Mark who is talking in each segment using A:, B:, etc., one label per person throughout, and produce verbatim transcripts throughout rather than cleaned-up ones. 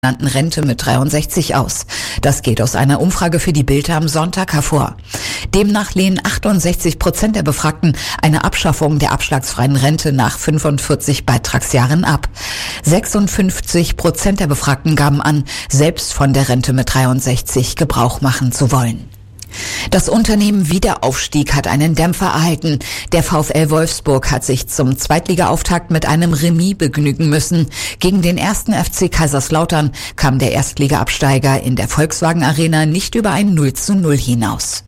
A: Rente mit dreiundsechzig aus. Das geht aus einer Umfrage für die Bild am Sonntag hervor. Demnach lehnen achtundsechzig Prozent der Befragten eine Abschaffung der abschlagsfreien Rente nach fünfundvierzig Beitragsjahren ab. sechsundfünfzig Prozent der Befragten gaben an, selbst von der Rente mit dreiundsechzig Gebrauch machen zu wollen. Das Unternehmen Wiederaufstieg hat einen Dämpfer erhalten. Der VfL Wolfsburg hat sich zum Zweitliga-Auftakt mit einem Remis begnügen müssen. Gegen den ersten F C Kaiserslautern kam der Erstliga-Absteiger in der Volkswagen Arena nicht über ein null zu null hinaus.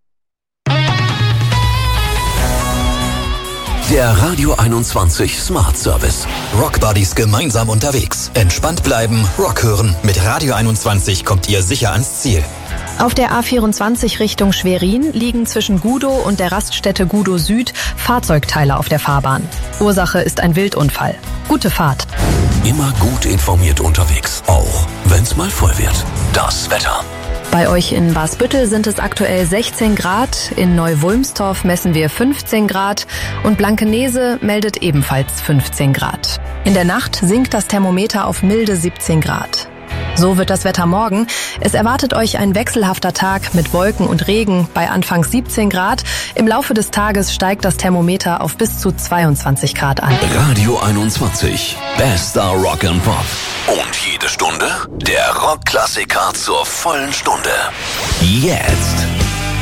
B: Der Radio einundzwanzig Smart Service. Rockbuddies gemeinsam unterwegs. Entspannt bleiben, Rock hören. Mit Radio einundzwanzig kommt ihr sicher ans Ziel.
C: Auf der A vierundzwanzig Richtung Schwerin liegen zwischen Gudow und der Raststätte Gudow Süd Fahrzeugteile auf der Fahrbahn. Ursache ist ein Wildunfall. Gute Fahrt.
B: Immer gut informiert unterwegs, auch wenn's mal voll wird. Das Wetter.
C: Bei euch in Wasbüttel sind es aktuell sechzehn Grad, in Neu-Wulmstorf messen wir fünfzehn Grad und Blankenese meldet ebenfalls fünfzehn Grad. In der Nacht sinkt das Thermometer auf milde siebzehn Grad. So wird das Wetter morgen. Es erwartet euch ein wechselhafter Tag mit Wolken und Regen bei anfangs siebzehn Grad. Im Laufe des Tages steigt das Thermometer auf bis zu zweiundzwanzig Grad an.
B: Radio einundzwanzig, bester Rock and Pop. Und jede Stunde der Rockklassiker zur vollen Stunde. Jetzt